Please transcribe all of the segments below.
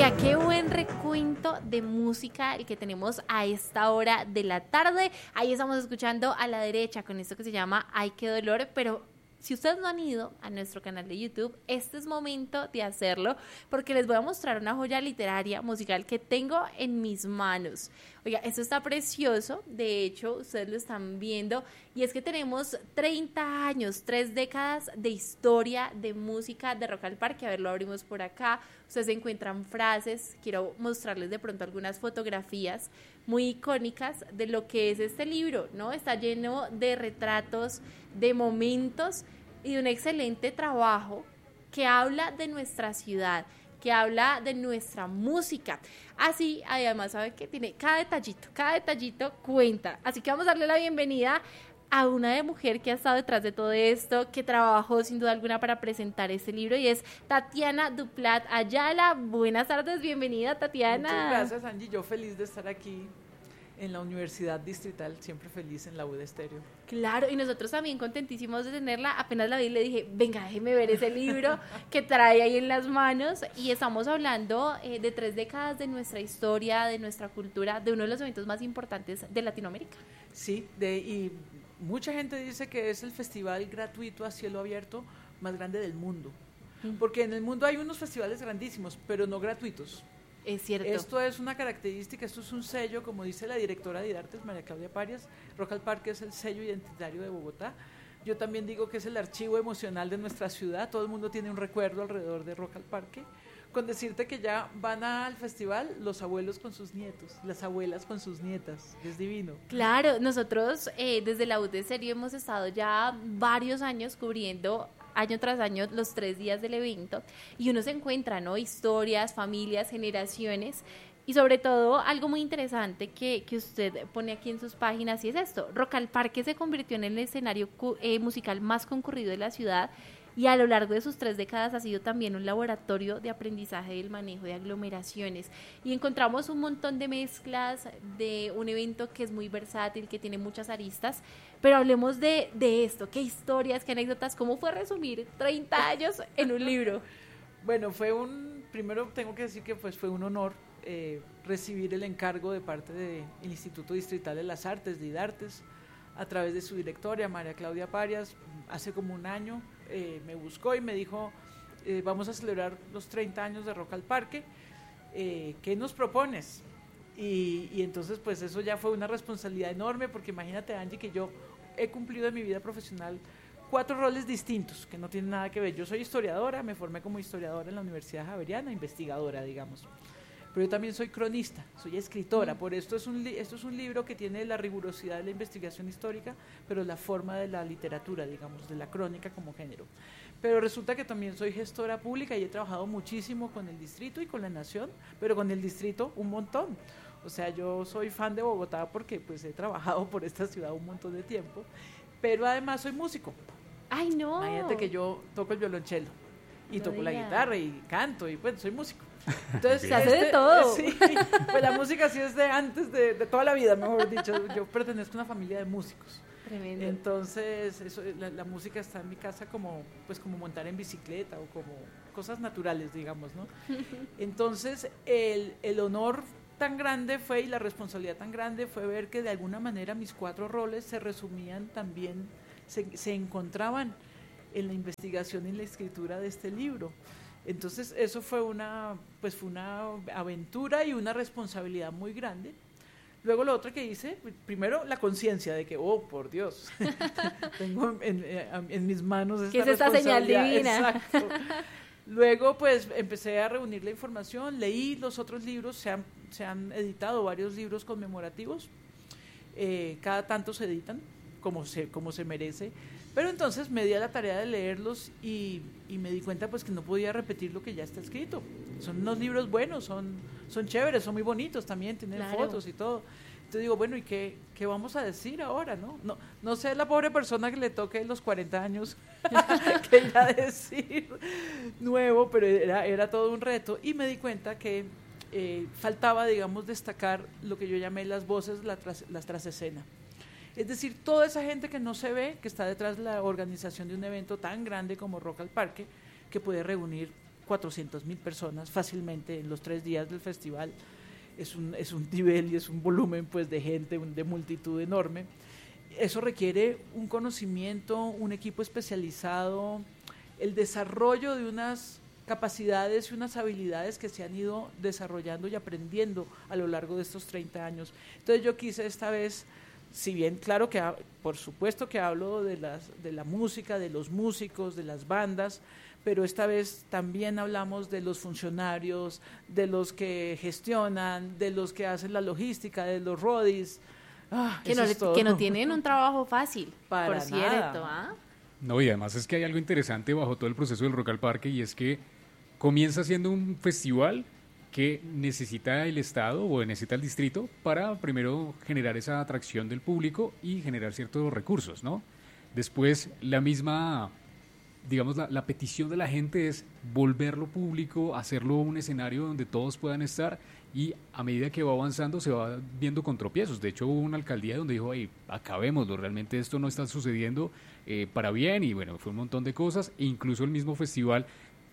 Oiga, qué buen recuento de música el que tenemos a esta hora de la tarde. Ahí estamos escuchando a la derecha con esto que se llama Ay, qué dolor, pero si ustedes no han ido a nuestro canal de YouTube, este es momento de hacerlo porque les voy a mostrar una joya literaria musical que tengo en mis manos. Oiga, esto está precioso, de hecho, ustedes lo están viendo, y es que tenemos 30 años, 3 décadas de historia de música de Rock al Parque. A ver, lo abrimos por acá, ustedes encuentran frases, quiero mostrarles de pronto algunas fotografías muy icónicas de lo que es este libro, ¿no? Está lleno de retratos, de momentos y de un excelente trabajo que habla de nuestra ciudad, que habla de nuestra música. Así, además, sabe que tiene cada detallito cuenta. Así que vamos a darle la bienvenida a una mujer que ha estado detrás de todo esto, que trabajó sin duda alguna para presentar este libro, y es Tatiana Duplat Ayala. Buenas tardes, bienvenida, Tatiana. Muchas gracias, Angie. Yo feliz de estar aquí en la Universidad Distrital, siempre feliz en la U de Estéreo. Claro, y nosotros también contentísimos de tenerla. Apenas la vi le dije, venga, déjeme ver ese libro que trae ahí en las manos. Y estamos hablando de 3 décadas de nuestra historia, de nuestra cultura, de uno de los eventos más importantes de Latinoamérica. Sí, y mucha gente dice que es el festival gratuito a cielo abierto más grande del mundo. Porque en el mundo hay unos festivales grandísimos, pero no gratuitos. Es cierto. Esto es una característica, esto es un sello, como dice la directora de IDARTES, María Claudia Parias. Rock al Parque es el sello identitario de Bogotá. Yo también digo que es el archivo emocional de nuestra ciudad. Todo el mundo tiene un recuerdo alrededor de Rock al Parque. Con decirte que ya van al festival los abuelos con sus nietos, las abuelas con sus nietas. Es divino. Claro, nosotros desde la U de Serio hemos estado ya varios años cubriendo año tras año los 3 días del evento, y uno se encuentra, ¿no? Historias, familias, generaciones, y sobre todo algo muy interesante que usted pone aquí en sus páginas, y es esto: Rock al Parque se convirtió en el escenario musical más concurrido de la ciudad, y a lo largo de sus 3 décadas ha sido también un laboratorio de aprendizaje del manejo de aglomeraciones, y encontramos un montón de mezclas de un evento que es muy versátil, que tiene muchas aristas. Pero hablemos de esto, qué historias, qué anécdotas, cómo fue resumir 30 años en un libro. Bueno, primero tengo que decir que pues fue un honor recibir el encargo de parte del Instituto Distrital de las Artes, de IDARTES, a través de su directora, María Claudia Parias. Hace como un año me buscó y me dijo, vamos a celebrar los 30 años de Rock al Parque, ¿qué nos propones? Y entonces pues eso ya fue una responsabilidad enorme, porque imagínate, Angie, que yo he cumplido en mi vida profesional 4 roles distintos que no tienen nada que ver. Yo soy historiadora, me formé como historiadora en la Universidad Javeriana, investigadora, digamos. Pero yo también soy cronista, soy escritora. Por esto esto es un libro que tiene la rigurosidad de la investigación histórica, pero la forma de la literatura, digamos, de la crónica como género. Pero resulta que también soy gestora pública y he trabajado muchísimo con el distrito y con la nación, pero con el distrito un montón. O sea, yo soy fan de Bogotá porque pues he trabajado por esta ciudad un montón de tiempo, pero además soy músico. ¡Ay, no! Imagínate que yo toco el violonchelo y toco la guitarra y canto y pues soy músico. Entonces, se hace de todo. Sí, pues la música sí es de antes, de toda la vida, mejor dicho. Yo pertenezco a una familia de músicos. Tremendo. Entonces, la música está en mi casa como montar en bicicleta o como cosas naturales, digamos, ¿no? Entonces, el honor tan grande fue, y la responsabilidad tan grande fue, ver que de alguna manera mis 4 roles se resumían también, se encontraban en la investigación y la escritura de este libro. Entonces eso fue una aventura y una responsabilidad muy grande. Luego lo otro que hice, primero la conciencia de que, oh, por Dios, tengo en mis manos esta responsabilidad. ¿Qué es esta señal divina? Exacto. Luego pues empecé a reunir la información, leí los otros libros, se han editado varios libros conmemorativos, cada tanto se editan como se merece, pero entonces me di a la tarea de leerlos y me di cuenta pues que no podía repetir lo que ya está escrito. Son unos libros buenos, son chéveres, son muy bonitos también, tienen claro. fotos y todo. Entonces digo, bueno, ¿y qué vamos a decir ahora, no? No sé, la pobre persona que le toque los 40 años que irá a decir nuevo, pero era todo un reto, y me di cuenta que faltaba, digamos, destacar lo que yo llamé las voces, las trasescena. Es decir, toda esa gente que no se ve, que está detrás de la organización de un evento tan grande como Rock al Parque, que puede reunir 400.000 personas fácilmente en los 3 días del festival. Es un nivel y es un volumen pues de gente, de multitud enorme. Eso requiere un conocimiento, un equipo especializado, el desarrollo de unas capacidades y unas habilidades que se han ido desarrollando y aprendiendo a lo largo de estos 30 años. Entonces yo quise esta vez, si bien claro que por supuesto que hablo de la música, de los músicos, de las bandas, pero esta vez también hablamos de los funcionarios, de los que gestionan, de los que hacen la logística, de los roadies. Que no tienen un trabajo fácil, Para por cierto. ¿Ah? No, y además es que hay algo interesante bajo todo el proceso del Rock al Parque, y es que comienza siendo un festival que necesita el Estado o necesita el distrito para primero generar esa atracción del público y generar ciertos recursos, ¿no? Después la misma, digamos, la petición de la gente es volverlo público, hacerlo un escenario donde todos puedan estar, y a medida que va avanzando se va viendo con tropiezos. De hecho hubo una alcaldía donde dijo, hey, acabémoslo, realmente esto no está sucediendo para bien, y bueno, fue un montón de cosas, e incluso el mismo festival,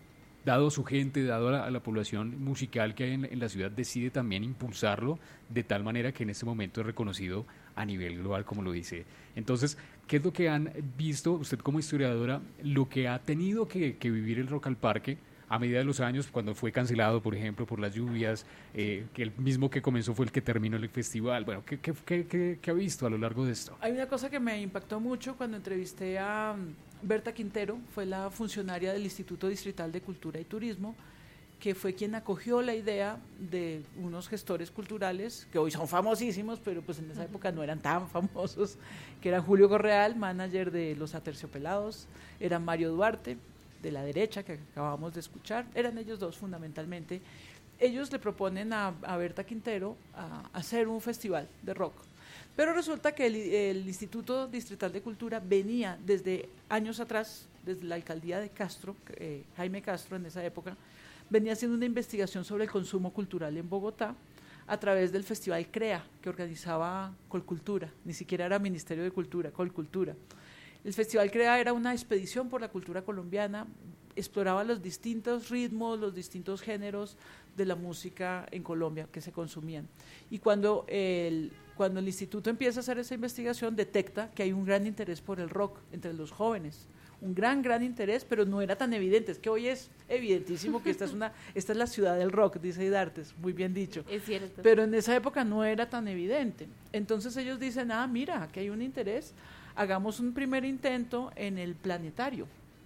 dado su gente, dado a la población musical que hay en la ciudad, decide también impulsarlo de tal manera que en este momento es reconocido a nivel global, como lo dice. Entonces, ¿qué es lo que han visto usted como historiadora, lo que ha tenido que vivir el Rock al Parque a medida de los años, cuando fue cancelado, por ejemplo, por las lluvias, que el mismo que comenzó fue el que terminó el festival? Bueno, ¿qué ha visto a lo largo de esto? Hay una cosa que me impactó mucho cuando entrevisté a Berta Quintero, fue la funcionaria del Instituto Distrital de Cultura y Turismo, que fue quien acogió la idea de unos gestores culturales, que hoy son famosísimos, pero pues en esa época no eran tan famosos, que eran Julio Correal, manager de Los Aterciopelados, era Mario Duarte, de la derecha, que acabamos de escuchar, eran ellos dos fundamentalmente. Ellos le proponen a Berta Quintero a hacer un festival de rock, pero resulta que el Instituto Distrital de Cultura venía desde años atrás, desde la alcaldía de Castro, Jaime Castro en esa época, venía haciendo una investigación sobre el consumo cultural en Bogotá a través del Festival CREA, que organizaba Colcultura, ni siquiera era Ministerio de Cultura, Colcultura. El Festival CREA era una expedición por la cultura colombiana, exploraba los distintos ritmos, los distintos géneros de la música en Colombia que se consumían. Y cuando el instituto empieza a hacer esa investigación, detecta que hay un gran interés por el rock entre los jóvenes, un gran interés, pero no era tan evidente. Es que hoy es evidentísimo que esta es la ciudad del rock, dice Idartes, muy bien dicho. Es cierto. Pero en esa época no era tan evidente. Entonces ellos dicen, mira, aquí hay un interés, hagamos un primer intento en el planetario.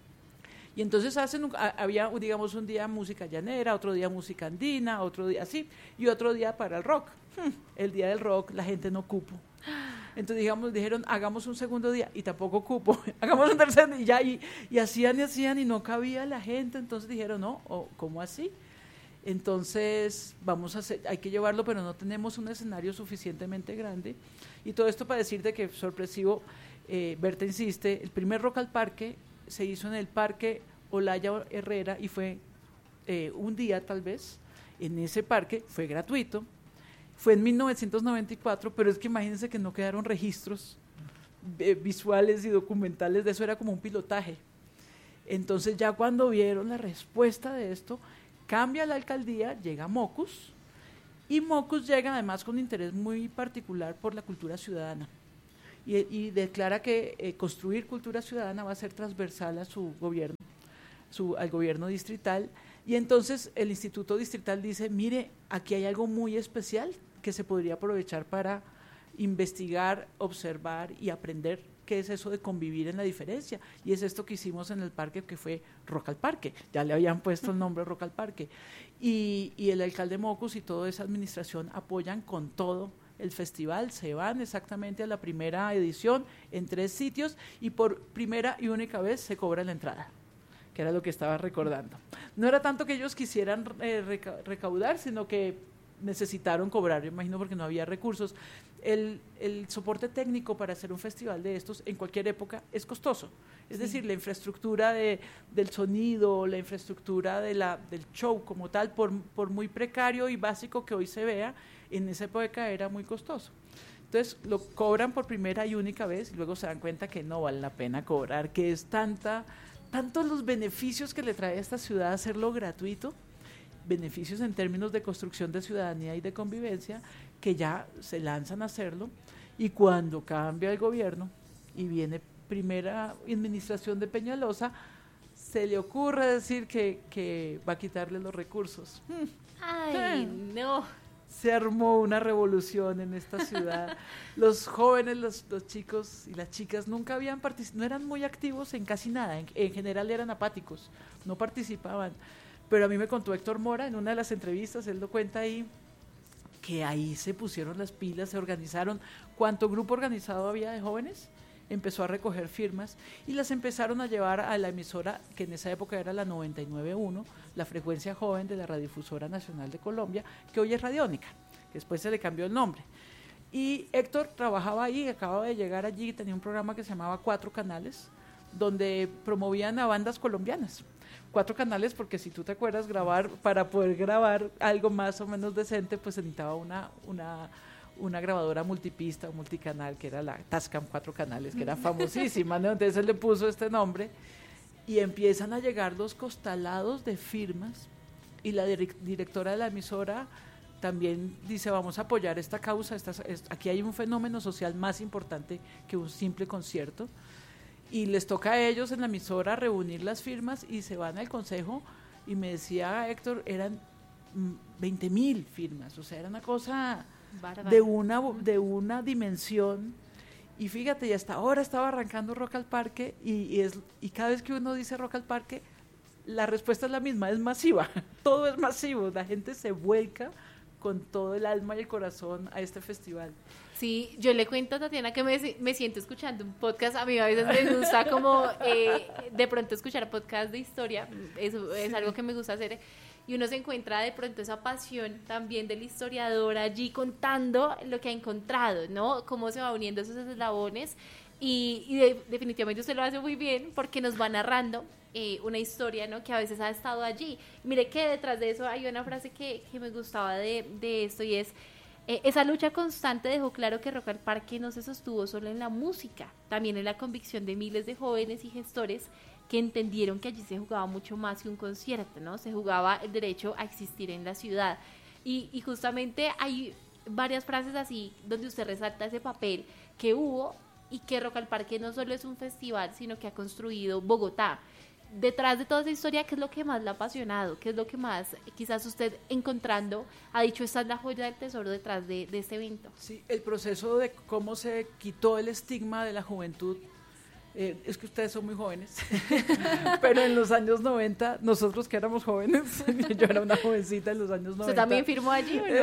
Y entonces había, digamos, un día música llanera, otro día música andina, otro día así, y otro día para el rock. El día del rock la gente no cupo. Entonces dijeron, hagamos un segundo día, y tampoco cupo, hagamos un tercer día, y hacían, y no cabía la gente. Entonces dijeron, no, ¿cómo así? Entonces hay que llevarlo, pero no tenemos un escenario suficientemente grande. Y todo esto para decirte que sorpresivo, Berta insiste, el primer Rock al Parque se hizo en el Parque Olaya Herrera, y fue un día tal vez, en ese parque, fue gratuito, fue en 1994, pero es que imagínense que no quedaron registros visuales y documentales de eso, era como un pilotaje. Entonces ya cuando vieron la respuesta de esto, cambia la alcaldía, llega Mocus, y Mocus llega además con un interés muy particular por la cultura ciudadana, y declara que construir cultura ciudadana va a ser transversal a su gobierno, al gobierno distrital. Y entonces el Instituto Distrital dice, mire, aquí hay algo muy especial que se podría aprovechar para investigar, observar y aprender qué es eso de convivir en la diferencia. Y es esto que hicimos en el parque, que fue Rock al Parque. Ya le habían puesto el nombre Rock al Parque. Y el alcalde Mocus y toda esa administración apoyan con todo el festival. Se van exactamente a la primera edición en 3 sitios, y por primera y única vez se cobra la entrada, que era lo que estaba recordando. No era tanto que ellos quisieran recaudar, sino que necesitaron cobrar, yo imagino, porque no había recursos. El soporte técnico para hacer un festival de estos en cualquier época es costoso. Es decir, la infraestructura del sonido, la infraestructura del show como tal, por muy precario y básico que hoy se vea, en esa época era muy costoso. Entonces lo cobran por primera y única vez, y luego se dan cuenta que no vale la pena cobrar, que es tanta tanto los beneficios que le trae a esta ciudad hacerlo gratuito, beneficios en términos de construcción de ciudadanía y de convivencia, que ya se lanzan a hacerlo, y cuando cambia el gobierno y viene primera administración de Peñalosa, se le ocurre decir que va a quitarle los recursos. Ay, no. Se armó una revolución en esta ciudad. Los jóvenes, los chicos y las chicas nunca habían participado, no eran muy activos en casi nada, en general eran apáticos, no participaban. Pero a mí me contó Héctor Mora en una de las entrevistas, él lo cuenta ahí, que ahí se pusieron las pilas, se organizaron. ¿Cuánto grupo organizado había de jóvenes? Empezó a recoger firmas y las empezaron a llevar a la emisora, que en esa época era la 99.1, la frecuencia joven de la Radiodifusora Nacional de Colombia, que hoy es Radiónica, que después se le cambió el nombre. Y Héctor trabajaba ahí, acababa de llegar allí, tenía un programa que se llamaba 4 Canales, donde promovían a bandas colombianas. 4 canales, porque si tú te acuerdas, para poder grabar algo más o menos decente, pues se necesitaba una grabadora multipista o multicanal, que era la Tascam 4 Canales, que era famosísima, ¿no? Entonces él le puso este nombre, y empiezan a llegar los costalados de firmas, y la directora de la emisora también dice, vamos a apoyar esta causa, aquí hay un fenómeno social más importante que un simple concierto, y les toca a ellos en la emisora reunir las firmas, y se van al consejo, y me decía Héctor, eran 20.000 firmas, o sea, era una cosa de una dimensión, y fíjate, y hasta ahora estaba arrancando Rock al Parque, y cada vez que uno dice Rock al Parque, la respuesta es la misma, es masiva, todo es masivo, la gente se vuelca con todo el alma y el corazón a este festival. Sí, yo le cuento a Tatiana que me siento escuchando un podcast. A mí a veces me gusta como de pronto escuchar podcast de historia, eso es algo que me gusta hacer, y uno se encuentra de pronto esa pasión también del historiador allí contando lo que ha encontrado, ¿no? Cómo se va uniendo esos eslabones, y definitivamente usted lo hace muy bien porque nos va narrando una historia, ¿no? Que a veces ha estado allí. Mire que detrás de eso hay una frase que me gustaba de esto, y es: esa lucha constante dejó claro que Rock al Parque no se sostuvo solo en la música, también en la convicción de miles de jóvenes y gestores que entendieron que allí se jugaba mucho más que un concierto, ¿no? Se jugaba el derecho a existir en la ciudad. Y justamente hay varias frases así donde usted resalta ese papel que hubo, y que Rock al Parque no solo es un festival, sino que ha construido Bogotá. Detrás de toda esa historia, ¿qué es lo que más le ha apasionado? ¿Qué es lo que más, quizás usted encontrando, ha dicho, esta es la joya del tesoro detrás de este evento? Sí, el proceso de cómo se quitó el estigma de la juventud. Es que ustedes son muy jóvenes, pero en los años 90, nosotros que éramos jóvenes, yo era una jovencita en los años 90. ¿Usted también firmó allí o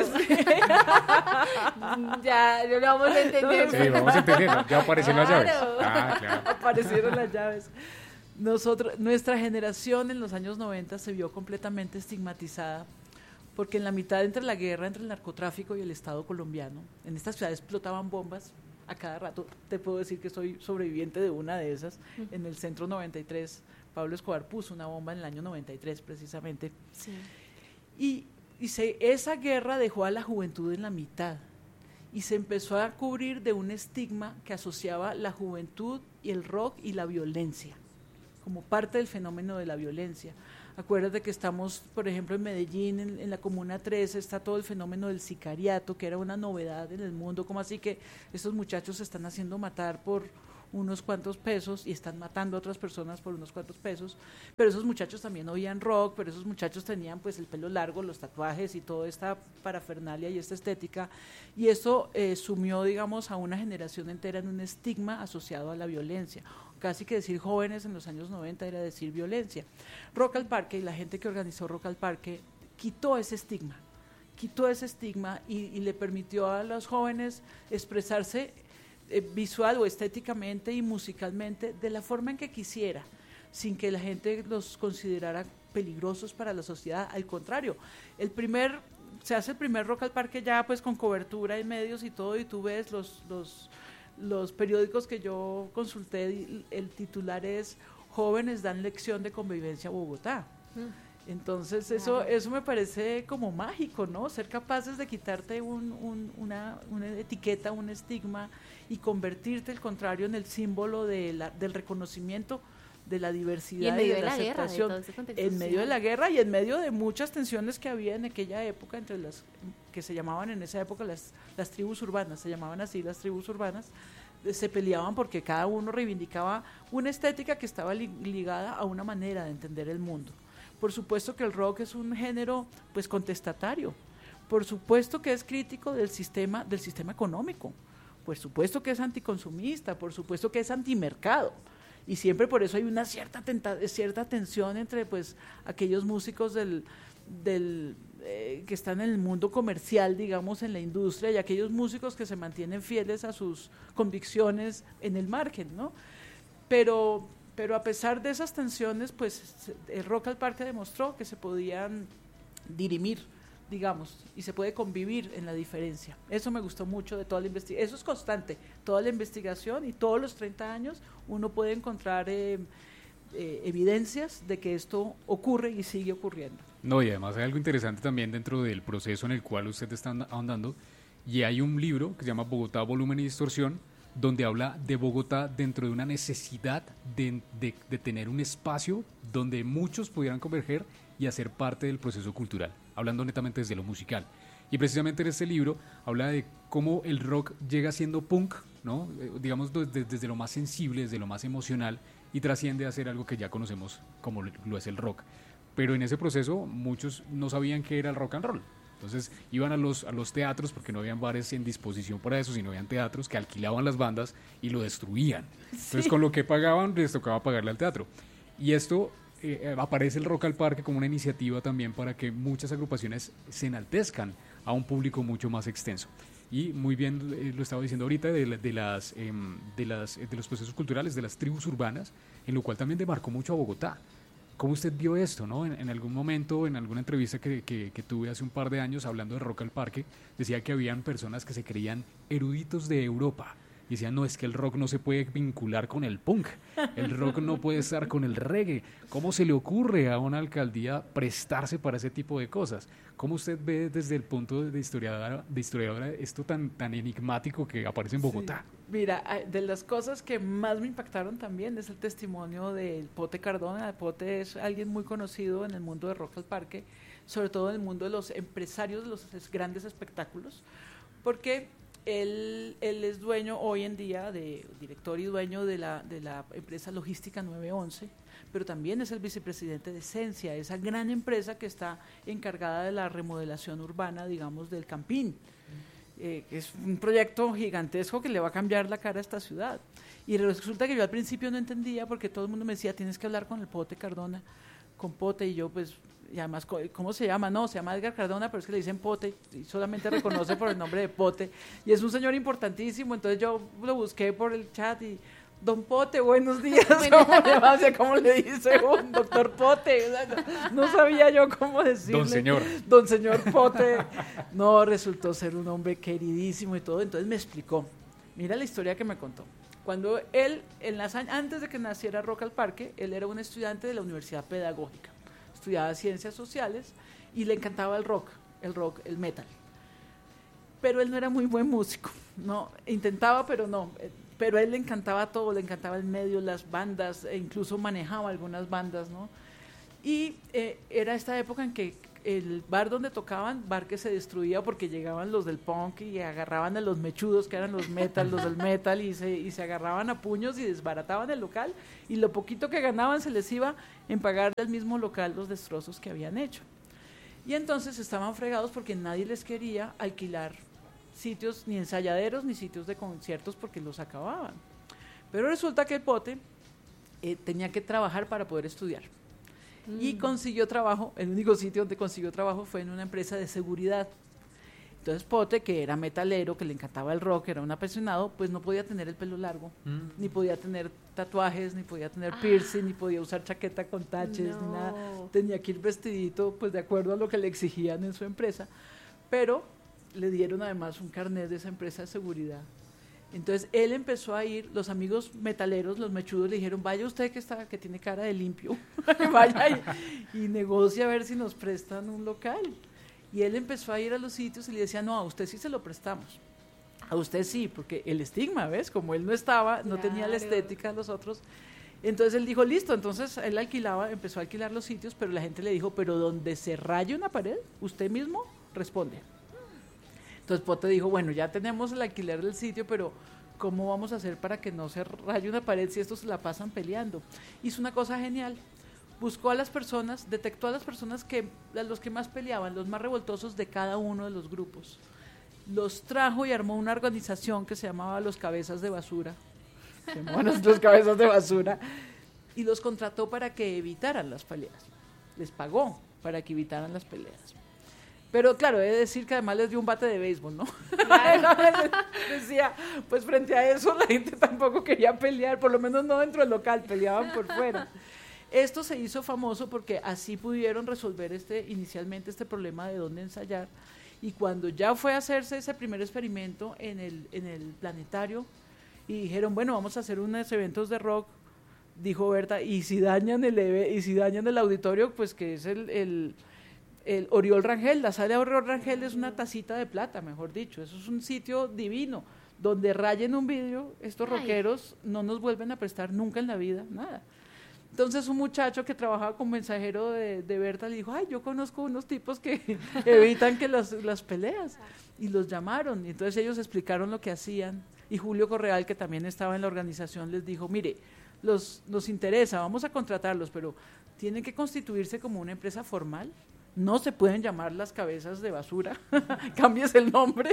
no? Ya, lo vamos a entender. Sí, vamos a entender, ya aparecieron las llaves. Ah, claro. Aparecieron las llaves. Nuestra generación en los años 90 se vio completamente estigmatizada, porque en la mitad entre la guerra entre el narcotráfico y el Estado colombiano, en esta ciudad explotaban bombas a cada rato. Te puedo decir que soy sobreviviente de una de esas. En el Centro 93, Pablo Escobar puso una bomba en el año 93 precisamente. Sí. Y esa guerra dejó a la juventud en la mitad, y se empezó a cubrir de un estigma que asociaba la juventud y el rock y la violencia, como parte del fenómeno de la violencia. Acuérdate que estamos, por ejemplo, en Medellín, en la Comuna 13, está todo el fenómeno del sicariato, que era una novedad en el mundo. ¿Cómo así que estos muchachos se están haciendo matar por unos cuantos pesos y están matando a otras personas por unos cuantos pesos? Pero esos muchachos también oían rock, pero esos muchachos tenían pues el pelo largo, los tatuajes y toda esta parafernalia y esta estética, y eso sumió, digamos, a una generación entera en un estigma asociado a la violencia. Casi que decir jóvenes en los años 90 era decir violencia. Rock al Parque y la gente que organizó Rock al Parque quitó ese estigma y le permitió a los jóvenes expresarse visual o estéticamente y musicalmente de la forma en que quisiera, sin que la gente los considerara peligrosos para la sociedad. Al contrario, se hace el primer Rock al Parque ya pues con cobertura en medios y todo, y tú ves los periódicos que yo consulté, el titular es: jóvenes dan lección de convivencia a Bogotá. Entonces eso me parece como mágico, ¿no? Ser capaces de quitarte una etiqueta, un estigma, y convertirte, al contrario, en el símbolo del reconocimiento la diversidad Y en medio de de la guerra, de aceptación, todo ese contexto en medio de social. la guerra y en medio de muchas tensiones que había en aquella época entre las que se llamaban en esa época las tribus urbanas, se llamaban así las tribus urbanas, se peleaban porque cada uno reivindicaba una estética que estaba ligada a una manera de entender el mundo. Por supuesto que el rock es un género pues contestatario, por supuesto que es crítico del sistema económico, por supuesto que es anticonsumista, por supuesto que es antimercado, y siempre por eso hay una cierta tensión entre pues aquellos músicos que están en el mundo comercial, digamos, en la industria, y aquellos músicos que se mantienen fieles a sus convicciones en el margen, ¿no? Pero a pesar de esas tensiones, pues el Rock al Parque demostró que se podían dirimir, digamos, y se puede convivir en la diferencia. Eso me gustó mucho de toda la investigación. Eso es constante, toda la investigación, y todos los 30 años uno puede encontrar evidencias de que esto ocurre y sigue ocurriendo. No, y además hay algo interesante también dentro del proceso en el cual usted está ahondando, y hay un libro que se llama Bogotá, Volumen y Distorsión, donde habla de Bogotá dentro de una necesidad de tener un espacio donde muchos pudieran converger y hacer parte del proceso cultural, hablando netamente desde lo musical. Y precisamente en este libro habla de cómo el rock llega siendo punk, ¿no? Digamos desde lo más sensible, desde lo más emocional, y trasciende a ser algo que ya conocemos como lo es el rock. Pero en ese proceso muchos no sabían qué era el rock and roll. Entonces iban a los teatros, porque no habían bares en disposición para eso, sino habían teatros que alquilaban las bandas y lo destruían. Entonces con lo que pagaban les tocaba pagarle al teatro. Y esto aparece el Rock al Parque como una iniciativa también para que muchas agrupaciones se enaltezcan a un público mucho más extenso. Y muy bien lo estaba diciendo ahorita de los procesos culturales, de las tribus urbanas, en lo cual también demarcó mucho a Bogotá. ¿Cómo usted vio esto, no? En algún momento, en alguna entrevista que tuve hace un par de años hablando de Rock al Parque, decía que habían personas que se creían eruditos de Europa. Y decían, no, es que el rock no se puede vincular con el punk, el rock no puede estar con el reggae. ¿Cómo se le ocurre a una alcaldía prestarse para ese tipo de cosas? ¿Cómo usted ve desde el punto de historiadora esto tan enigmático que aparece en Bogotá? Sí. Mira, de las cosas que más me impactaron también es el testimonio del Pote Cardona. El Pote es alguien muy conocido en el mundo de Rock al Parque, sobre todo en el mundo de los empresarios de los grandes espectáculos, porque él es dueño hoy en día, director y dueño de la empresa logística 911, pero también es el vicepresidente de Esencia, esa gran empresa que está encargada de la remodelación urbana, digamos, del Campín. Es un proyecto gigantesco que le va a cambiar la cara a esta ciudad. Y resulta que yo al principio no entendía, porque todo el mundo me decía, tienes que hablar con el Pote Cardona, con Pote, y yo pues, y además, ¿cómo se llama? No, se llama Edgar Cardona, pero es que le dicen Pote, y solamente reconoce por el nombre de Pote, y es un señor importantísimo. Entonces yo lo busqué por el chat y, don Pote, buenos días, ¿cómo le dice un doctor Pote? No sabía yo cómo decirle. Don señor Pote. No, resultó ser un hombre queridísimo y todo. Entonces me explicó, mira la historia que me contó. Cuando él, antes de que naciera Rock al Parque, él era un estudiante de la Universidad Pedagógica, estudiaba ciencias sociales y le encantaba el rock, el metal. Pero él no era muy buen músico, no, intentaba, pero no. Pero a él le encantaba todo, le encantaba el medio, las bandas, e incluso manejaba algunas bandas, ¿no? Y era esta época en que el bar donde tocaban, bar que se destruía porque llegaban los del punk y agarraban a los mechudos, que eran los del metal, y se agarraban a puños y desbarataban el local, y lo poquito que ganaban se les iba en pagar del mismo local los destrozos que habían hecho. Y entonces estaban fregados porque nadie les quería alquilar sitios, ni ensayaderos, ni sitios de conciertos, porque los acababan. Pero resulta que el Pote tenía que trabajar para poder estudiar. Y consiguió trabajo, el único sitio donde consiguió trabajo fue en una empresa de seguridad. Entonces Pote, que era metalero, que le encantaba el rock, era un apasionado, pues no podía tener el pelo largo, ni podía tener tatuajes, ni podía tener piercing, ni podía usar chaqueta con taches, ni nada. Tenía que ir vestidito, pues de acuerdo a lo que le exigían en su empresa. Pero le dieron además un carnet de esa empresa de seguridad. Entonces él empezó a ir, los amigos metaleros, los mechudos, le dijeron, vaya usted que tiene cara de limpio, vaya y negocie a ver si nos prestan un local. Y él empezó a ir a los sitios y le decía, no, a usted sí se lo prestamos, a usted sí, porque el estigma, ¿ves? Como él no estaba, no tenía la estética de los otros. Entonces él dijo, listo, entonces él empezó a alquilar los sitios, pero la gente le dijo, pero donde se raye una pared, usted mismo responde. Entonces Pote dijo, bueno, ya tenemos el alquiler del sitio, pero ¿cómo vamos a hacer para que no se raye una pared si estos se la pasan peleando? Hizo una cosa genial, buscó a las personas, detectó a las personas los que más peleaban, los más revoltosos de cada uno de los grupos. Los trajo y armó una organización que se llamaba Los Cabezas de Basura. Los Cabezas de Basura, y los contrató para que evitaran las peleas, les pagó para que evitaran las peleas, pero claro, he de decir que además les dio un bate de béisbol, ¿no? Claro. Decía, pues frente a eso la gente tampoco quería pelear, por lo menos no dentro del local, peleaban por fuera. Esto se hizo famoso porque así pudieron resolver inicialmente este problema de dónde ensayar, y cuando ya fue a hacerse ese primer experimento en el planetario, y dijeron, bueno, vamos a hacer unos eventos de rock, dijo Berta, y si dañan el auditorio, pues que es el Oriol Rangel, la sala de Oriol Rangel es una tacita de plata, mejor dicho, eso es un sitio divino, donde rayen un vidrio, estos rockeros no nos vuelven a prestar nunca en la vida, nada. Entonces un muchacho que trabajaba como mensajero de Berta le dijo, ay, yo conozco unos tipos que evitan que las peleas, y los llamaron, y entonces ellos explicaron lo que hacían, y Julio Correal, que también estaba en la organización, les dijo, mire, nos interesa, vamos a contratarlos, pero tienen que constituirse como una empresa formal, no se pueden llamar Las Cabezas de Basura, cambies el nombre,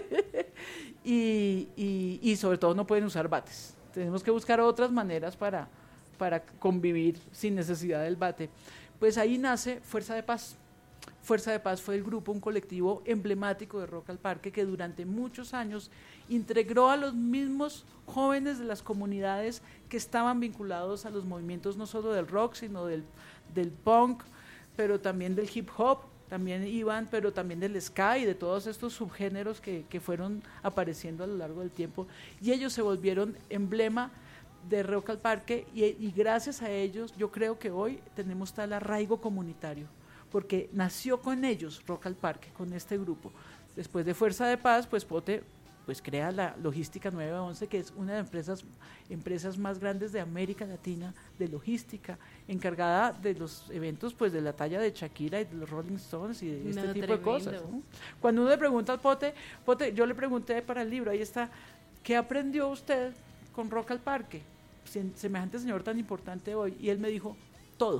y sobre todo no pueden usar bates, tenemos que buscar otras maneras para convivir sin necesidad del bate. Pues ahí nace Fuerza de Paz. Fuerza de Paz fue el grupo, un colectivo emblemático de Rock al Parque que durante muchos años integró a los mismos jóvenes de las comunidades que estaban vinculados a los movimientos no solo del rock, sino del punk, pero también del hip hop, también iban, pero también del ska y de todos estos subgéneros que fueron apareciendo a lo largo del tiempo, y ellos se volvieron emblema de Rock al Parque, y gracias a ellos yo creo que hoy tenemos tal arraigo comunitario, porque nació con ellos Rock al Parque, con este grupo. Después de Fuerza de Paz, pues Pote crea la Logística 911, que es una de las empresas más grandes de América Latina de logística, encargada de los eventos pues de la talla de Shakira y de los Rolling Stones y de este tipo de cosas, ¿no? Cuando uno le pregunta al Pote, yo le pregunté para el libro, ahí está, ¿qué aprendió usted con Rock al Parque? Semejante señor tan importante hoy, y él me dijo, todo.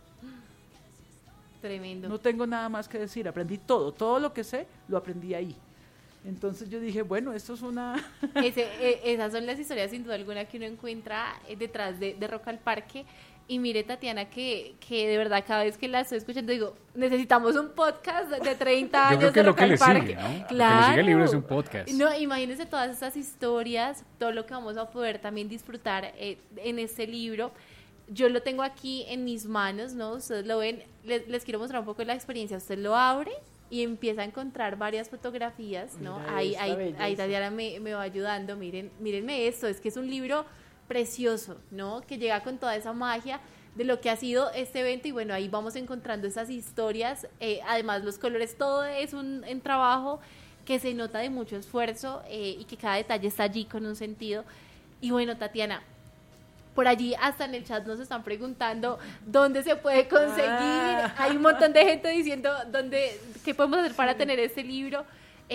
Tremendo. No tengo nada más que decir, aprendí todo lo que sé, lo aprendí ahí. Entonces yo dije, bueno, esto es una... Esas son las historias sin duda alguna que uno encuentra detrás de Rock al Parque. Y mire, Tatiana, que de verdad cada vez que la estoy escuchando digo, necesitamos un podcast de 30 años. Yo creo que de lo que le Parque. sigue, ¿no? Claro. Lo que le sigue el libro es un podcast. No, imagínense todas esas historias, todo lo que vamos a poder también disfrutar en este libro. Yo lo tengo aquí en mis manos, ¿no? Ustedes lo ven, les quiero mostrar un poco la experiencia. Usted lo abre y empieza a encontrar varias fotografías, ¿no? Mira, ahí Tatiana me va ayudando. Mírenme esto, es que es un libro precioso, ¿no? Que llega con toda esa magia de lo que ha sido este evento, y bueno, ahí vamos encontrando esas historias, además los colores, todo es un trabajo que se nota de mucho esfuerzo, y que cada detalle está allí con un sentido. Y bueno, Tatiana, por allí hasta en el chat nos están preguntando dónde se puede conseguir, hay un montón de gente diciendo qué podemos hacer para tener este libro.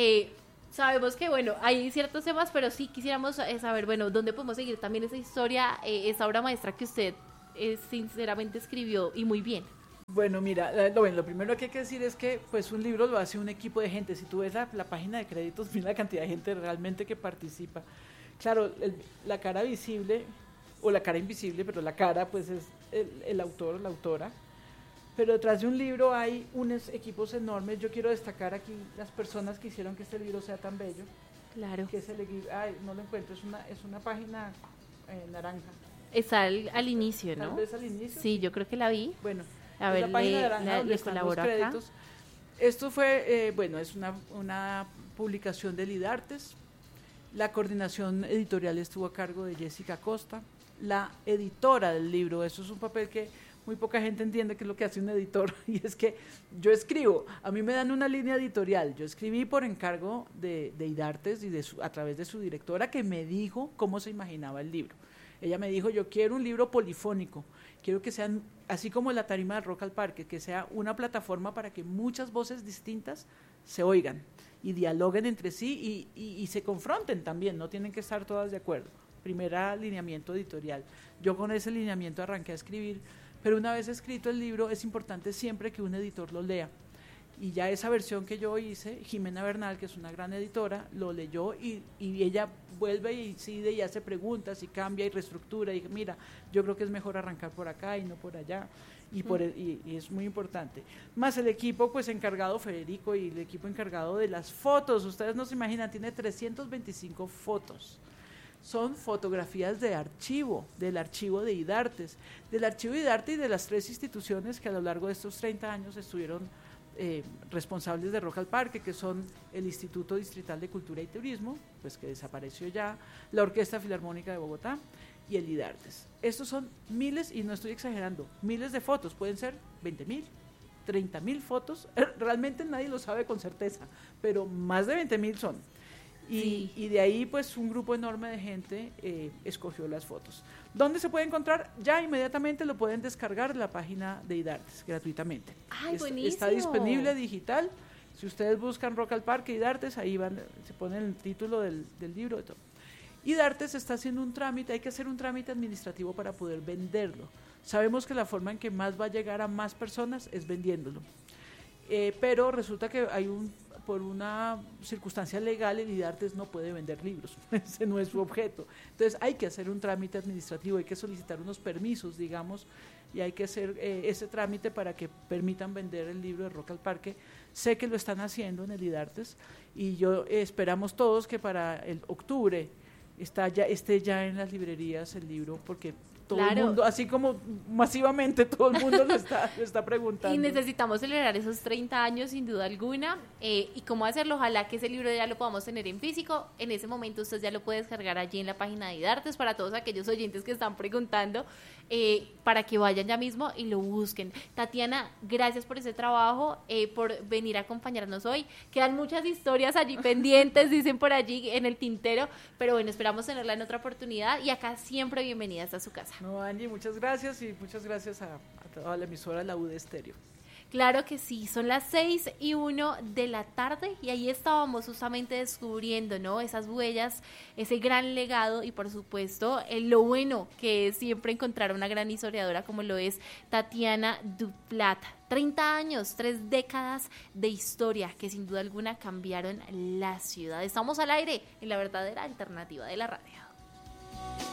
Sabemos que, bueno, hay ciertos temas, pero sí quisiéramos saber, bueno, dónde podemos seguir también esa historia, esa obra maestra que usted sinceramente escribió, y muy bien. Bueno, mira, lo primero que hay que decir es que pues un libro lo hace un equipo de gente. Si tú ves la página de créditos, mira la cantidad de gente realmente que participa. Claro, la cara visible o la cara invisible, pero la cara pues es el autor o la autora. Pero detrás de un libro hay unos equipos enormes. Yo quiero destacar aquí las personas que hicieron que este libro sea tan bello. Claro. Que no lo encuentro, es una página naranja. Está al inicio, ¿no? Tal vez al inicio. Sí, yo creo que la vi. Bueno, a ver, la página naranja donde le están colaboro los acá. créditos. Esto fue, es una publicación del IDARTES. La coordinación editorial estuvo a cargo de Jessica Costa. La editora del libro, eso es un papel que muy poca gente entiende qué es lo que hace un editor, y es que yo escribo, a mí me dan una línea editorial, yo escribí por encargo de IDARTES y a través de su directora, que me dijo cómo se imaginaba el libro. Ella me dijo, yo quiero un libro polifónico, quiero que sean, así como la tarima del Rock al Parque, que sea una plataforma para que muchas voces distintas se oigan y dialoguen entre sí y se confronten también, no tienen que estar todas de acuerdo. Primer lineamiento editorial. Yo con ese lineamiento arranqué a escribir, pero una vez escrito el libro es importante siempre que un editor lo lea. Y ya esa versión que yo hice, Jimena Bernal, que es una gran editora, lo leyó y ella vuelve y incide y hace preguntas y cambia y reestructura y mira, yo creo que es mejor arrancar por acá y no por allá. Y es muy importante. Más el equipo pues encargado, Federico, y el equipo encargado de las fotos, ustedes no se imaginan, tiene 325 fotos. Son fotografías de archivo, del archivo de IDARTES, del archivo de IDARTE y de las 3 instituciones que a lo largo de estos 30 años estuvieron responsables de Rock al Parque, que son el Instituto Distrital de Cultura y Turismo, pues que desapareció ya, la Orquesta Filarmónica de Bogotá y el IDARTES. Estos son miles, y no estoy exagerando, miles de fotos, pueden ser 20.000, 30.000 fotos, realmente nadie lo sabe con certeza, pero más de 20.000 son. Y de ahí pues un grupo enorme de gente escogió las fotos. ¿Dónde se puede encontrar? Ya inmediatamente lo pueden descargar de la página de IDARTES gratuitamente. ¡Ay, buenísimo! Está disponible digital. Si ustedes buscan Rock al Parque IDARTES, ahí se ponen el título del libro y todo. IDARTES está haciendo un trámite, hay que hacer un trámite administrativo para poder venderlo. Sabemos que la forma en que más va a llegar a más personas es vendiéndolo. Pero resulta que por una circunstancia legal, el IDARTES no puede vender libros, ese no es su objeto. Entonces hay que hacer un trámite administrativo, hay que solicitar unos permisos, digamos, y hay que hacer ese trámite para que permitan vender el libro de Rock al Parque. Sé que lo están haciendo en el IDARTES y yo esperamos todos que para el octubre esté ya en las librerías el libro, porque todo el mundo, así como masivamente todo el mundo lo está preguntando. Y necesitamos celebrar esos 30 años sin duda alguna. ¿Y cómo hacerlo? Ojalá que ese libro ya lo podamos tener en físico. En ese momento usted ya lo puede descargar allí en la página de IDARTES para todos aquellos oyentes que están preguntando, para que vayan ya mismo y lo busquen. Tatiana, gracias por ese trabajo, por venir a acompañarnos hoy. Quedan muchas historias allí pendientes, dicen por allí en el tintero, pero bueno, esperamos tenerla en otra oportunidad y acá siempre bienvenidas a su casa. No, Angie, muchas gracias y muchas gracias a toda la emisora La UD Estéreo. Claro que sí, son las 6:01 de la tarde y ahí estábamos justamente descubriendo, ¿no? Esas huellas, ese gran legado y por supuesto lo bueno que es siempre encontrar una gran historiadora como lo es Tatiana Duplat. 30 años, 3 décadas de historia que sin duda alguna cambiaron la ciudad. Estamos al aire en la verdadera alternativa de la radio.